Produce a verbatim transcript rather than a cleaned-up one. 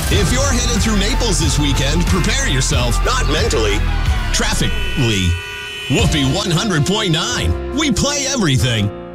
If you're headed through Naples this weekend, prepare yourself, not mentally, traffically. Whoopee one hundred point nine. We play everything.